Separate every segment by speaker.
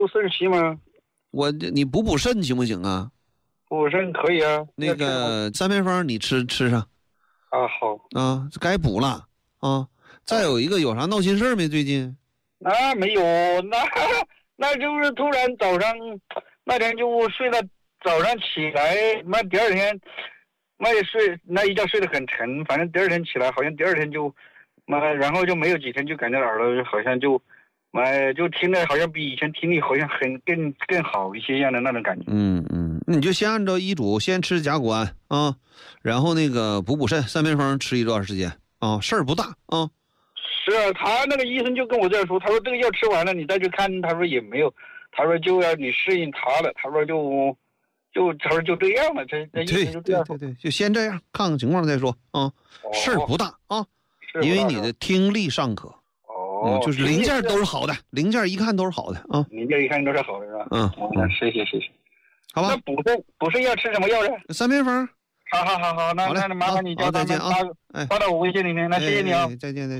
Speaker 1: 不47吗？
Speaker 2: 你补肾行不行啊？
Speaker 1: 补肾可以啊。
Speaker 2: 那个三偏方你吃上
Speaker 1: 啊，好
Speaker 2: 啊，该补了啊。再有一个，有啥闹心事儿没？最近？
Speaker 1: 那没有，那就是突然早上那天就睡到早上起来，那第二天那一觉睡得很沉，反正第二天起来好像第二天就然后就没有几天就感觉耳朵好像就听着好像比以前听力好像更好一些一样的那种感觉。
Speaker 2: 你就先按照医嘱先吃甲钴胺啊，然后那个补肾三偏方吃一段时间啊，事儿不大啊。
Speaker 1: 是啊，他那个医生就跟我这样说，他说这个药吃完了你再去看，他说也没有，他说就要你适应他了，他说他说就这样了，这医生就这样说。
Speaker 2: 对，就先这样看看情况再说啊，事儿不大啊，因为你的听力尚可。就是零件都是好的，零件一看都是好的啊，
Speaker 1: 零件一看都是好的是吧？谢谢，好吧。那补肾要吃什么药呢？
Speaker 2: 三偏方。
Speaker 1: 好，那麻烦你叫他们发到我微信里面，那谢谢你啊，再见。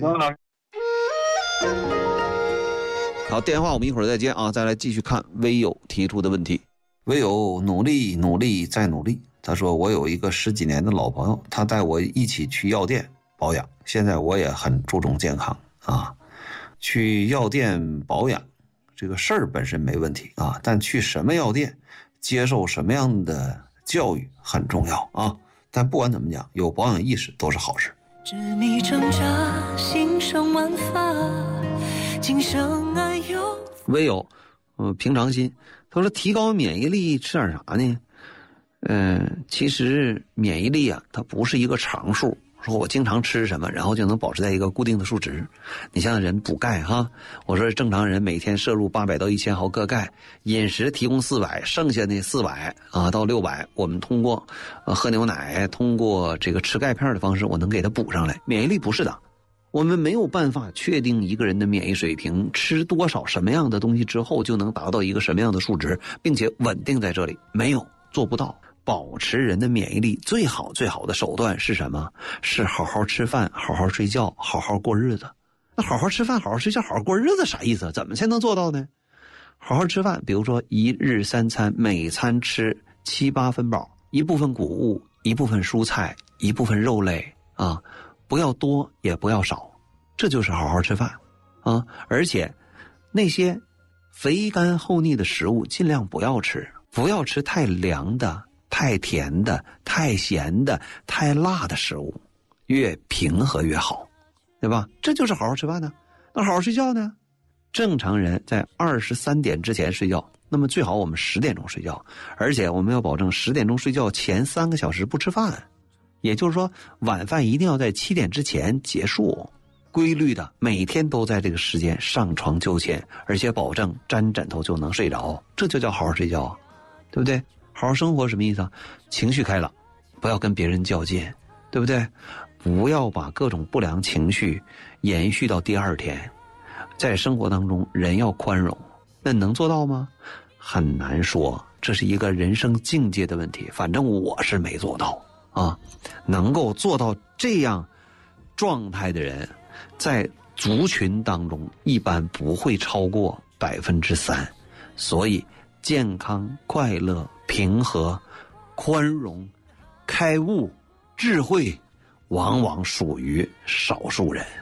Speaker 2: 好，电话我们一会儿再接啊，再来继续看微友提出的问题。微友努力再努力，他说我有一个10几年的老朋友，他带我一起去药店保养，现在我也很注重健康啊。去药店保养这个事儿本身没问题啊，但去什么药店接受什么样的教育很重要啊。但不管怎么讲，有保养意识都是好事。执迷挣扎，心生万法，今生爱有唯有平常心。他说提高免疫力吃点啥呢？其实免疫力啊，它不是一个常数。说我经常吃什么，然后就能保持在一个固定的数值。你像人补钙哈，我说正常人每天摄入800到1000毫克钙，饮食提供400，剩下那400到600，我们通过喝牛奶，通过这个吃钙片的方式，我能给它补上来。免疫力不是的，我们没有办法确定一个人的免疫水平，吃多少什么样的东西之后就能达到一个什么样的数值，并且稳定在这里，没有，做不到。保持人的免疫力最好的手段是什么？是好好吃饭，好好睡觉，好好过日子。那好好吃饭，好好睡觉，好好过日子啥意思？怎么才能做到呢？好好吃饭，比如说1日3餐，每餐吃7、8分饱，一部分谷物，一部分蔬菜，一部分肉类啊，不要多也不要少，这就是好好吃饭啊。而且那些肥甘厚腻的食物尽量不要吃，不要吃太凉的、太甜的、太咸的、太辣的食物，越平和越好，对吧？这就是好好吃饭呢。那好好睡觉呢？正常人在23点之前睡觉，那么最好我们10点钟睡觉，而且我们要保证10点钟睡觉前3个小时不吃饭，也就是说晚饭一定要在7点之前结束，规律的每天都在这个时间上床就寝，而且保证沾枕头就能睡着，这就叫好好睡觉，对不对？好好生活什么意思啊？情绪开朗，不要跟别人较劲，对不对？不要把各种不良情绪延续到第2天。在生活当中，人要宽容，那能做到吗？很难说，这是一个人生境界的问题。反正我是没做到啊。能够做到这样状态的人，在族群当中一般不会超过3%。所以，健康、快乐、平和、宽容、开悟、智慧，往往属于少数人。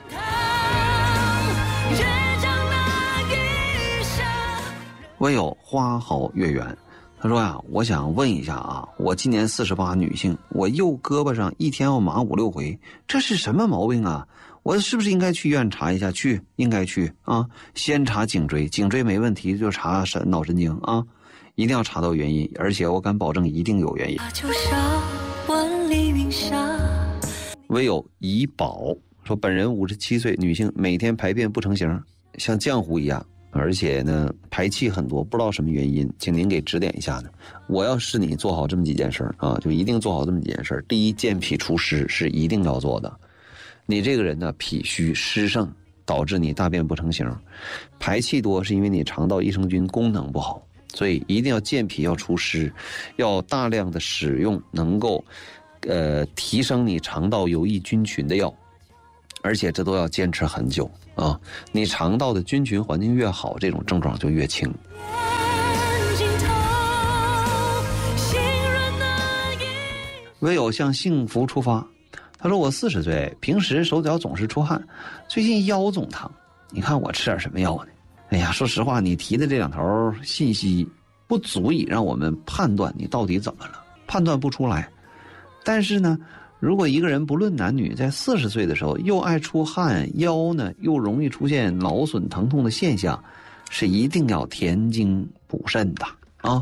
Speaker 2: 唯有花好月圆，他说呀，我想问一下啊，我今年48，女性，我右胳膊上一天要麻5、6回，这是什么毛病啊？我是不是应该去医院查一下？应该去啊，先查颈椎，颈椎没问题就查脑神经啊，一定要查到原因，而且我敢保证一定有原因。唯有怡宝说，本人57岁，女性，每天排便不成形，像浆糊一样，而且呢排气很多，不知道什么原因，请您给指点一下呢。我要是你做好这么几件事啊，就一定做好这么几件事。第一，健脾除湿是一定要做的。你这个人呢，脾虚湿盛，导致你大便不成形，排气多是因为你肠道益生菌功能不好，所以一定要健脾，要除湿，要大量的使用能够提升你肠道有益菌群的药，而且这都要坚持很久啊，你肠道的菌群环境越好，这种症状就越轻。唯有向幸福出发，他说我40岁，平时手脚总是出汗，最近腰总疼，你看我吃点什么药呢？哎呀，说实话，你提的这两条信息不足以让我们判断你到底怎么了，判断不出来。但是呢，如果一个人不论男女，在40岁的时候又爱出汗，腰呢又容易出现劳损疼痛的现象，是一定要填精补肾的。